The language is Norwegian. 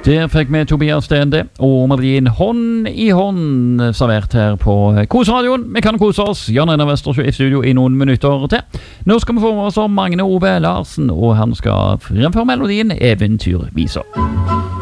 Der fikk vi Tobias Stende og melodien Hånd i hånd servert her på Kosradioen. Vi kan kose oss. Jan Einar Westersjø i studio i noen minutter til. Nå skal vi få med oss Magne Ove Larsen, og han skal fremføre melodien Eventyrviser.